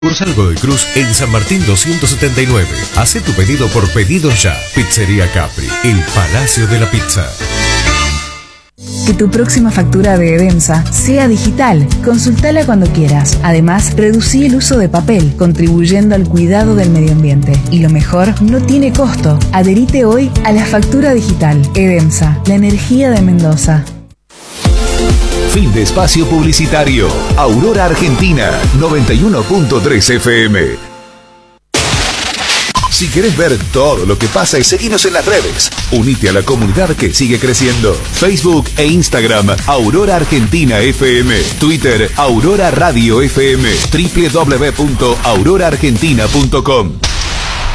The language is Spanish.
Sucursal Godoy Cruz en San Martín 279. Hacé tu pedido por Pedidos Ya. Pizzería Capri, el Palacio de la Pizza. Que tu próxima factura de Edemsa sea digital. Consultala cuando quieras. Además, reducí el uso de papel, contribuyendo al cuidado del medio ambiente. Y lo mejor, no tiene costo. Adherite hoy a la factura digital. Edemsa, la energía de Mendoza. Fin de espacio publicitario. Aurora Argentina, 91.3 FM. Si querés ver todo lo que pasa y seguinos en las redes, unite a la comunidad que sigue creciendo. Facebook e Instagram, Aurora Argentina FM. Twitter, Aurora Radio FM. www.auroraargentina.com.